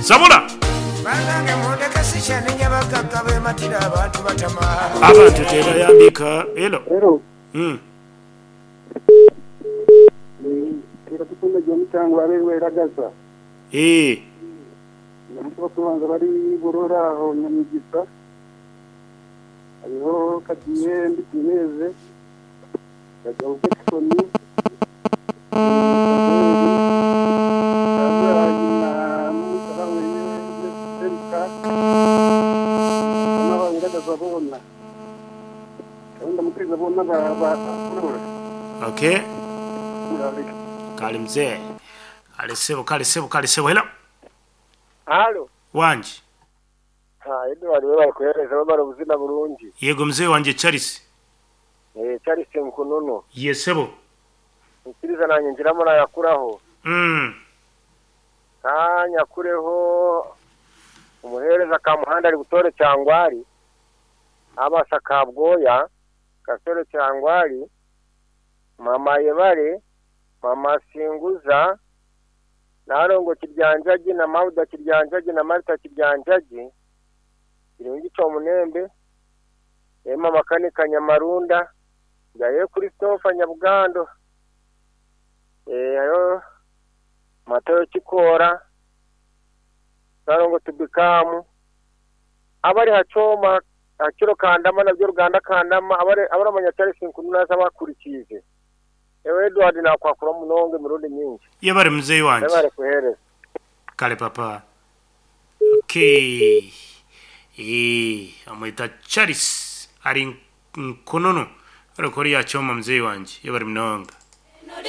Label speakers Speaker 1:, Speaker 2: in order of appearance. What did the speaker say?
Speaker 1: Sabula
Speaker 2: banange mondeka sikyane nyabagagga bematira abantu batama
Speaker 1: abantu tera yandika hello
Speaker 3: kira tukunde jo mitango abewe ragasa namuto kubanza bari burora aho nyamigisa ayo kadiye ndikineze kajauke koni
Speaker 1: Okay. Kali mzee. Alisebo hello.
Speaker 3: Halo.
Speaker 1: Wanji.
Speaker 3: Edward wewe kueleza baba ubuzina burungi.
Speaker 1: Yego mzee wanje Charles.
Speaker 3: Charles Mkunono.
Speaker 1: Yesebo.
Speaker 3: Ukiriza nanye njiramo na yakuraho. Nyakureho umuhereza ka muhanda ari gutore cyangwari. Abasa kabwoya gasore cyangwari. Mama Yebare, Mama Singuza, Narongo Kiryanjagi na Mauda Kiryanjagi na Marta Kiryanjagi, Irungi Chomunembe, Mama Kanika Nyamarunda, Yaye Christopher Nyabugando, ayo Matayo Chikora, Narongo Tubikamu, abari hachoma akiro kandama na byo Ruganda kandama abari amanyatari 5 naza bakurikize. Ewe Edward na kwakura munonge murundi nyinshi.
Speaker 1: Yebare mzee wanje.
Speaker 3: Yebare kuhereza.
Speaker 1: Kale papa. Okay. Amwita Charles ari Nkonono. Ariko yachoma mzee wanje. Yebare mnonga.